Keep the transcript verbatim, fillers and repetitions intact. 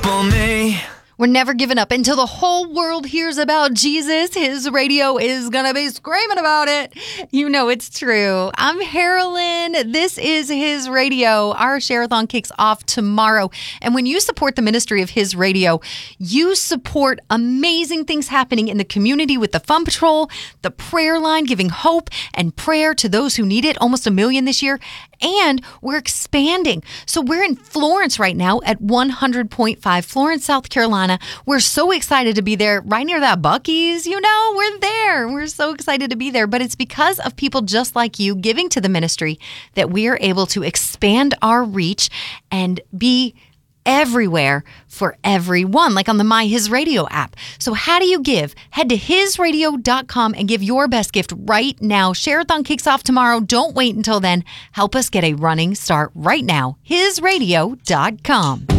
on me. We're never giving up until the whole world hears about Jesus. His radio is going to be screaming about it. You know it's true. I'm Haralyn. This is His Radio. Our Share-a-thon kicks off tomorrow. And when you support the ministry of His Radio, you support amazing things happening in the community with the Fun Patrol, the prayer line, giving hope and prayer to those who need it. Almost a million this year. And we're expanding. So we're in Florence right now at one hundred point five, Florence, South Carolina. We're so excited to be there, right near that Buc-ee's. You know, we're there. We're so excited to be there. But it's because of people just like you giving to the ministry that we are able to expand our reach and be everywhere for everyone, like on the My His Radio app. So how do you give? Head to his radio dot com and give your best gift right now. Share-a-thon kicks off tomorrow. Don't wait until then. Help us get a running start right now. his radio dot com.